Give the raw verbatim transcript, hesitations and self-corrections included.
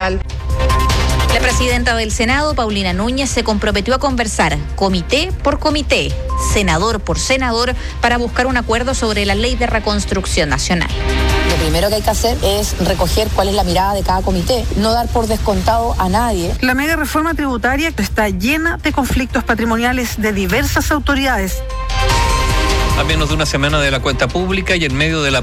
nacional. La presidenta del Senado, Paulina Núñez, se comprometió a conversar comité por comité, senador por senador, para buscar un acuerdo sobre la ley de reconstrucción nacional. Lo primero que hay que hacer es recoger cuál es la mirada de cada comité, no dar por descontado a nadie. La mega reforma tributaria está llena de conflictos patrimoniales de diversas autoridades. A menos de una semana de la cuenta pública y en medio de la